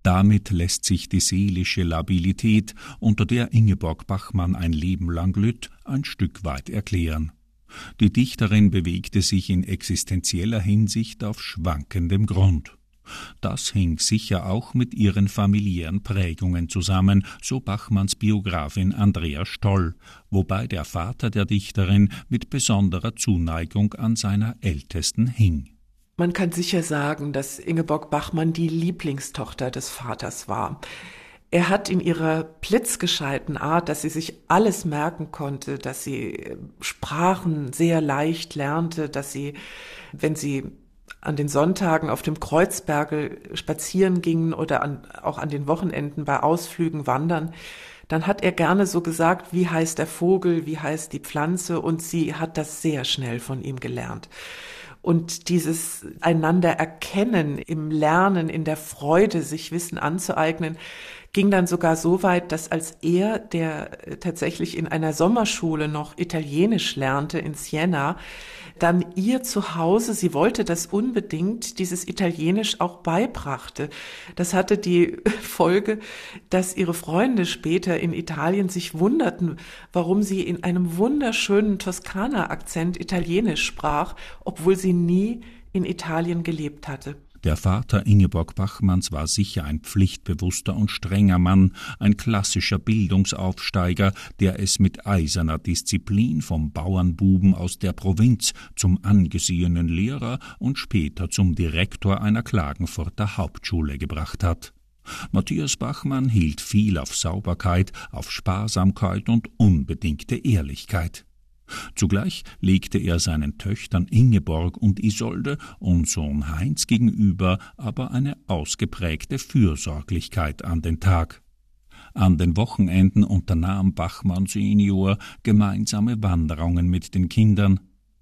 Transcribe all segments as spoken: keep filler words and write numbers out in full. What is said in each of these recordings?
Damit lässt sich die seelische Labilität, unter der Ingeborg Bachmann ein Leben lang litt, ein Stück weit erklären. Die Dichterin bewegte sich in existenzieller Hinsicht auf schwankendem Grund. Das hing sicher auch mit ihren familiären Prägungen zusammen, so Bachmanns Biografin Andrea Stoll, wobei der Vater der Dichterin mit besonderer Zuneigung an seiner Ältesten hing. Man kann sicher sagen, dass Ingeborg Bachmann die Lieblingstochter des Vaters war. Er hat in ihrer blitzgescheiten Art, dass sie sich alles merken konnte, dass sie Sprachen sehr leicht lernte, dass sie, wenn sie an den Sonntagen auf dem Kreuzbergel spazieren gingen oder an, auch an den Wochenenden bei Ausflügen wandern, dann hat er gerne so gesagt, wie heißt der Vogel, wie heißt die Pflanze, und sie hat das sehr schnell von ihm gelernt. Und dieses einander erkennen im Lernen, in der Freude, sich Wissen anzueignen, ging dann sogar so weit, dass als er, der tatsächlich in einer Sommerschule noch Italienisch lernte in Siena, dann ihr zu Hause, sie wollte das unbedingt, dieses Italienisch auch beibrachte. Das hatte die Folge, dass ihre Freunde später in Italien sich wunderten, warum sie in einem wunderschönen Toskana-Akzent Italienisch sprach, obwohl sie nie in Italien gelebt hatte. Der Vater Ingeborg Bachmanns war sicher ein pflichtbewusster und strenger Mann, ein klassischer Bildungsaufsteiger, der es mit eiserner Disziplin vom Bauernbuben aus der Provinz zum angesehenen Lehrer und später zum Direktor einer Klagenfurter Hauptschule gebracht hat. Matthias Bachmann hielt viel auf Sauberkeit, auf Sparsamkeit und unbedingte Ehrlichkeit. Zugleich legte er seinen Töchtern Ingeborg und Isolde und Sohn Heinz gegenüber aber eine ausgeprägte Fürsorglichkeit an den Tag. An den Wochenenden unternahm Bachmann Senior gemeinsame Wanderungen mit den Kindern.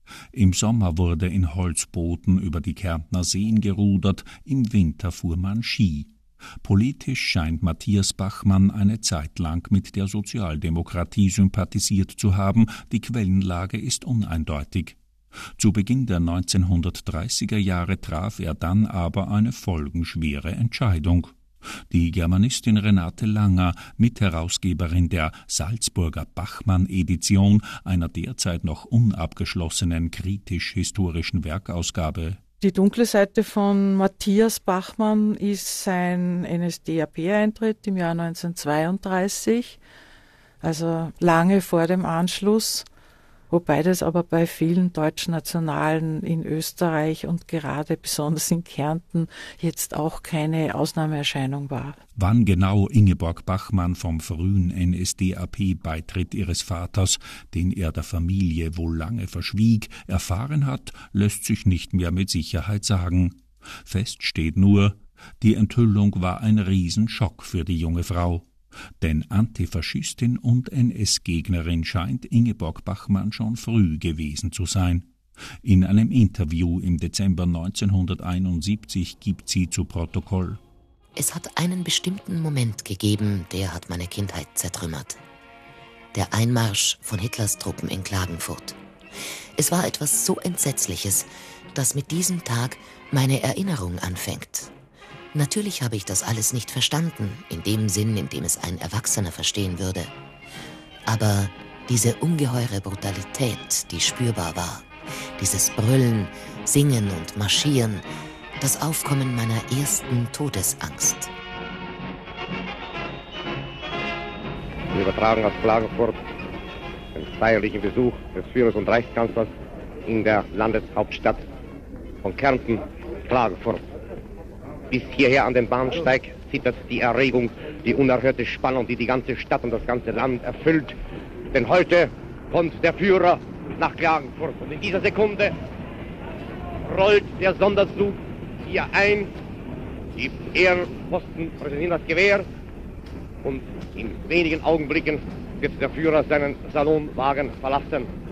Im Sommer wurde in Holzbooten über die Kärntner Seen gerudert, im Winter fuhr man Ski. Politisch scheint Matthias Bachmann eine Zeit lang mit der Sozialdemokratie sympathisiert zu haben, die Quellenlage ist uneindeutig. Zu Beginn der neunzehnhundertdreißiger Jahre traf er dann aber eine folgenschwere Entscheidung. Die Germanistin Renate Langer, Mitherausgeberin der Salzburger Bachmann-Edition, einer derzeit noch unabgeschlossenen kritisch-historischen Werkausgabe. Die dunkle Seite von Matthias Bachmann ist sein N S D A P-Eintritt im Jahr neunzehnhundertzweiunddreißig, also lange vor dem Anschluss, wobei das aber bei vielen Deutschnationalen in Österreich und gerade besonders in Kärnten jetzt auch keine Ausnahmeerscheinung war. Wann genau Ingeborg Bachmann vom frühen N S D A P-Beitritt ihres Vaters, den er der Familie wohl lange verschwieg, erfahren hat, lässt sich nicht mehr mit Sicherheit sagen. Fest steht nur, die Enthüllung war ein Riesenschock für die junge Frau. Denn Antifaschistin und N S-Gegnerin scheint Ingeborg Bachmann schon früh gewesen zu sein. In einem Interview im Dezember neunzehnhunderteinundsiebzig gibt sie zu Protokoll: Es hat einen bestimmten Moment gegeben, der hat meine Kindheit zertrümmert. Der Einmarsch von Hitlers Truppen in Klagenfurt. Es war etwas so Entsetzliches, dass mit diesem Tag meine Erinnerung anfängt. Natürlich habe ich das alles nicht verstanden, in dem Sinn, in dem es ein Erwachsener verstehen würde. Aber diese ungeheure Brutalität, die spürbar war, dieses Brüllen, Singen und Marschieren, das Aufkommen meiner ersten Todesangst. Wir übertragen aus Klagenfurt den feierlichen Besuch des Führers und Reichskanzlers in der Landeshauptstadt von Kärnten, Klagenfurt. Bis hierher an den Bahnsteig zittert die Erregung, die unerhörte Spannung, die die ganze Stadt und das ganze Land erfüllt. Denn heute kommt der Führer nach Klagenfurt. Und in dieser Sekunde rollt der Sonderzug hier ein, die Ehrenposten präsentieren das Gewehr und in wenigen Augenblicken wird der Führer seinen Salonwagen verlassen.